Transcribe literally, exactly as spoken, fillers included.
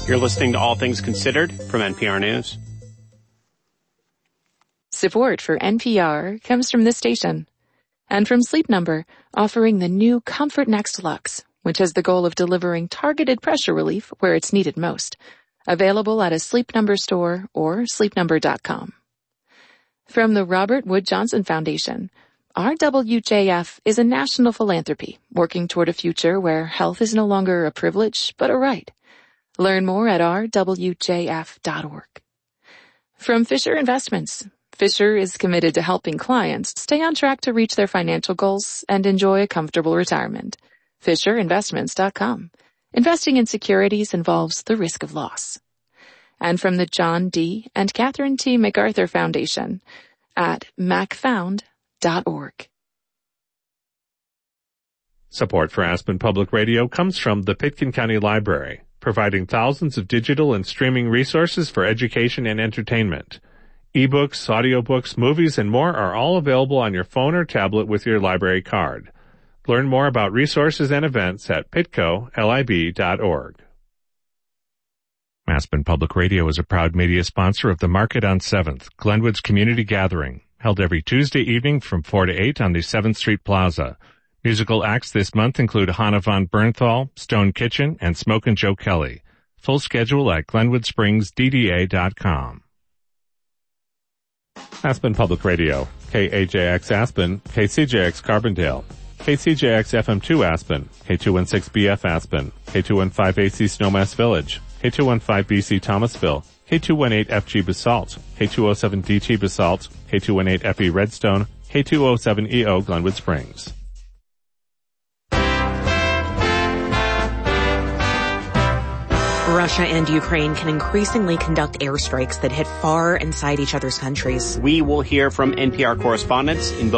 You're listening to All Things Considered from N P R News. Support for N P R comes from this station and from Sleep Number, offering the new Comfort Next Luxe, which has the goal of delivering targeted pressure relief where it's needed most. Available at a Sleep Number store or sleep number dot com. From the Robert Wood Johnson Foundation, R W J F is a national philanthropy working toward a future where health is no longer a privilege but a right. Learn more at r w j f dot org. From Fisher Investments, Fisher is committed to helping clients stay on track to reach their financial goals and enjoy a comfortable retirement. fisher investments dot com. Investing in securities involves the risk of loss. And from the John D. and Catherine T. MacArthur Foundation at mac found dot org. Support for Aspen Public Radio comes from the Pitkin County Library, providing thousands of digital and streaming resources for education and entertainment. Ebooks, audiobooks, movies, and more are all available on your phone or tablet with your library card. Learn more about resources and events at pitco lib dot org. Aspen Public Radio is a proud media sponsor of the Market on seventh, Glenwood's community gathering, held every Tuesday evening from four to eight on the seventh Street Plaza. Musical acts this month include Hannah von Bernthal, Stone Kitchen, and Smokin' Joe Kelly. Full schedule at glenwood springs d d a dot com. Aspen Public Radio, K A J X Aspen, K C J X Carbondale, K C J X F M two Aspen, K two one six B F Aspen, K two one five A C Snowmass Village, K two one five B C Thomasville, K two one eight F G Basalt, K two oh seven D T Basalt, K two one eight F E Redstone, K two oh seven E O Glenwood Springs. Russia and Ukraine can increasingly conduct airstrikes that hit far inside each other's countries. We will hear from N P R correspondents in both